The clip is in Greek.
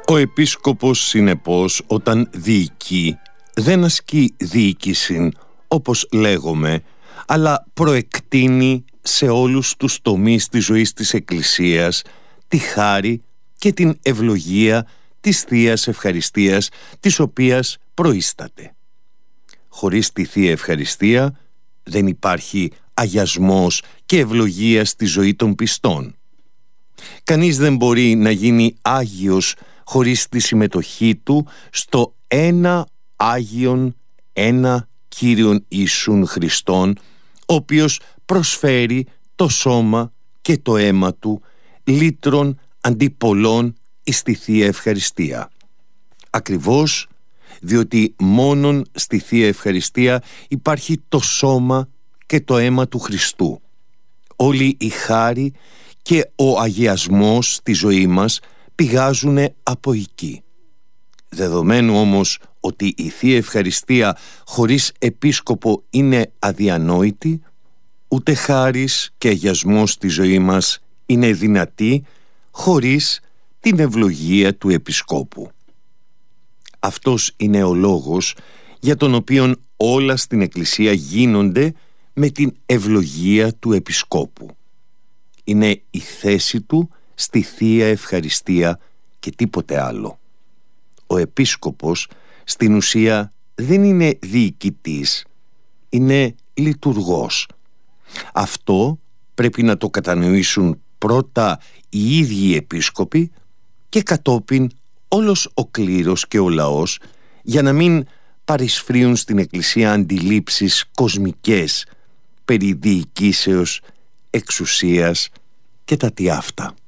Ο επίσκοπος, συνεπώς, όταν διοικεί, δεν ασκεί διοίκηση, όπως λέγομαι, αλλά προεκτείνει σε όλους τους τομείς της ζωής της Εκκλησίας τη χάρη και την ευλογία της Θείας Ευχαριστίας, της οποίας προείσταται. Χωρίς τη Θεία Ευχαριστία δεν υπάρχει αγιασμός και ευλογία στη ζωή των πιστών. Κανείς δεν μπορεί να γίνει Άγιος χωρίς τη συμμετοχή του στο ένα Άγιον, ένα Κύριον Ιησούν Χριστόν, ο οποίος προσφέρει το σώμα και το αίμα του λύτρων αντί πολλών εις τη Θεία Ευχαριστία. Ακριβώς διότι μόνον στη Θεία Ευχαριστία υπάρχει το σώμα και το αίμα του Χριστού. Όλη η χάρη και ο αγιασμός στη ζωή μας πηγάζουν από εκεί. Δεδομένου όμως ότι η Θεία Ευχαριστία χωρίς επίσκοπο είναι αδιανόητη, ούτε χάρις και αγιασμός στη ζωή μας είναι δυνατή χωρίς την ευλογία του επισκόπου. Αυτός είναι ο λόγος για τον οποίο όλα στην Εκκλησία γίνονται με την ευλογία του επισκόπου. Είναι η θέση του στη Θεία Ευχαριστία και τίποτε άλλο. Ο επίσκοπος στην ουσία δεν είναι διοικητής, είναι λειτουργός. Αυτό πρέπει να το κατανοήσουν πρώτα οι ίδιοι οι επίσκοποι και κατόπιν όλος ο κλήρος και ο λαός, για να μην παρισφρίουν στην Εκκλησία αντιλήψεις κοσμικές περί διοικήσεως, εξουσίας και τα τι αυτά.